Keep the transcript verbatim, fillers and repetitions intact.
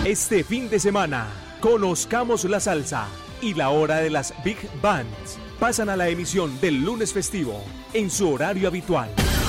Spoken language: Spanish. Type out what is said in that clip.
Este fin de semana, conozcamos la salsa y la hora de las Big Bands. Pasan a la emisión del lunes festivo en su horario habitual.